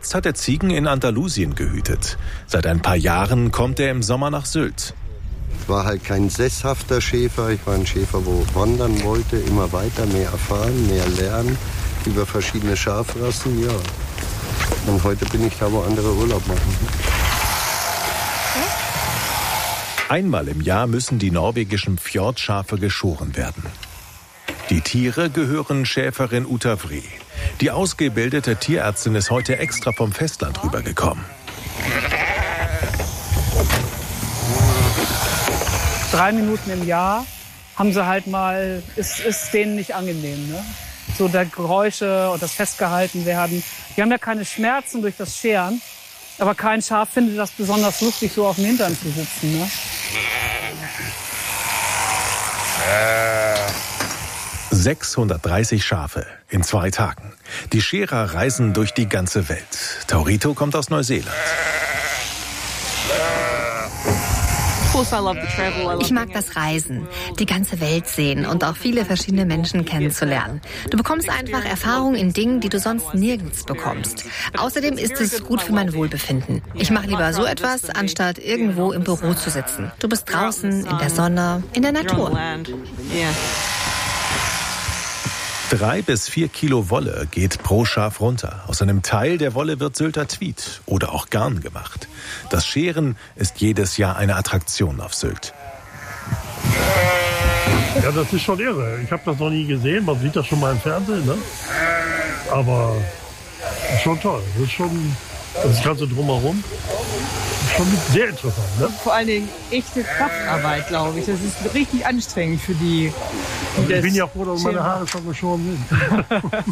Zuletzt hat er Ziegen in Andalusien gehütet. Seit ein paar Jahren kommt er im Sommer nach Sylt. Ich war halt kein sesshafter Schäfer. Ich war ein Schäfer, wo wandern wollte, immer weiter, mehr erfahren, mehr lernen über verschiedene Schafrassen. Ja. Und heute bin ich da, wo andere Urlaub machen. Einmal im Jahr müssen die norwegischen Fjordschafe geschoren werden. Die Tiere gehören Schäferin Uta Vri. Die ausgebildete Tierärztin ist heute extra vom Festland rübergekommen. 3 Minuten im Jahr haben sie halt mal, ist denen nicht angenehm, ne? So der Geräusche und das Festgehalten werden. Die haben ja keine Schmerzen durch das Scheren, aber kein Schaf findet das besonders lustig, so auf dem Hintern zu sitzen, ne? 630 Schafe in 2 Tagen. Die Scherer reisen durch die ganze Welt. Taurito kommt aus Neuseeland. Ich mag das Reisen, die ganze Welt sehen und auch viele verschiedene Menschen kennenzulernen. Du bekommst einfach Erfahrung in Dingen, die du sonst nirgends bekommst. Außerdem ist es gut für mein Wohlbefinden. Ich mache lieber so etwas, anstatt irgendwo im Büro zu sitzen. Du bist draußen, in der Sonne, in der Natur. 3 bis 4 Kilo Wolle geht pro Schaf runter. Aus einem Teil der Wolle wird Sylter Tweed oder auch Garn gemacht. Das Scheren ist jedes Jahr eine Attraktion auf Sylt. Ja, das ist schon irre. Ich habe das noch nie gesehen. Man sieht das schon mal im Fernsehen, ne? Aber schon toll. Das ist schon das Ganze drumherum. Schon sehr interessant, ne? Vor allen Dingen echte Kraftarbeit, glaube ich. Das ist richtig anstrengend für die. Ich bin ja froh, dass meine Haare schon geschoren sind.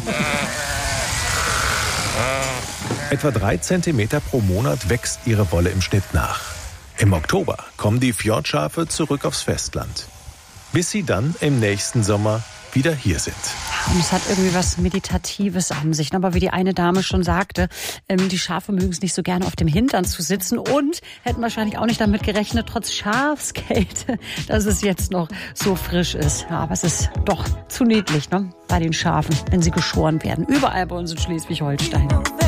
Etwa 3 Zentimeter pro Monat wächst ihre Wolle im Schnitt nach. Im Oktober kommen die Fjordschafe zurück aufs Festland, bis sie dann im nächsten Sommer wieder hier sind. Und es hat irgendwie was Meditatives an sich. Aber wie die eine Dame schon sagte, die Schafe mögen es nicht so gerne auf dem Hintern zu sitzen und hätten wahrscheinlich auch nicht damit gerechnet, trotz Schafskälte, dass es jetzt noch so frisch ist. Ja, aber es ist doch zu niedlich, ne? Bei den Schafen, wenn sie geschoren werden. Überall bei uns in Schleswig-Holstein.